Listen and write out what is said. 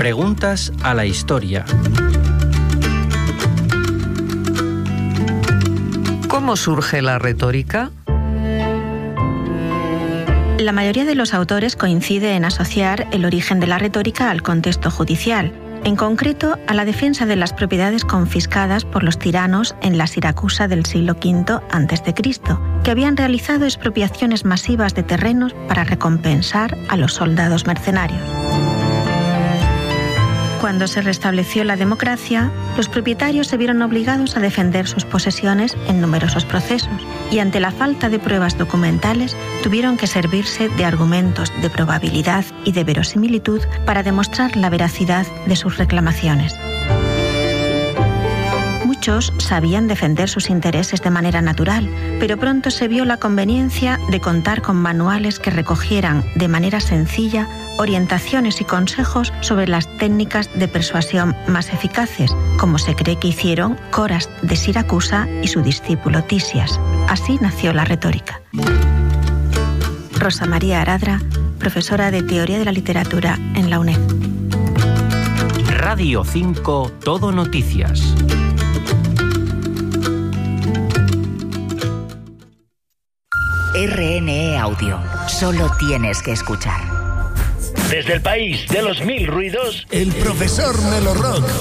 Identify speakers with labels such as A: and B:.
A: Preguntas a la historia.
B: ¿Cómo surge la retórica?
C: La mayoría de los autores coincide en asociar el origen de la retórica al contexto judicial, en concreto a la defensa de las propiedades confiscadas por los tiranos en la Siracusa del siglo V a.C., que habían realizado expropiaciones masivas de terrenos para recompensar a los soldados mercenarios. Cuando se restableció la democracia, los propietarios se vieron obligados a defender sus posesiones en numerosos procesos y ante la falta de pruebas documentales tuvieron que servirse de argumentos de probabilidad y de verosimilitud para demostrar la veracidad de sus reclamaciones. Muchos sabían defender sus intereses de manera natural, pero pronto se vio la conveniencia de contar con manuales que recogieran de manera sencilla orientaciones y consejos sobre las técnicas de persuasión más eficaces, como se cree que hicieron Coras de Siracusa y su discípulo Tisias. Así nació la retórica. Rosa María Aradra, profesora de Teoría de la Literatura en la UNED.
A: Radio 5 Todo Noticias.
D: RNE Audio. Solo tienes que escuchar.
E: Desde el país de los mil ruidos,
F: el profesor Melo Rock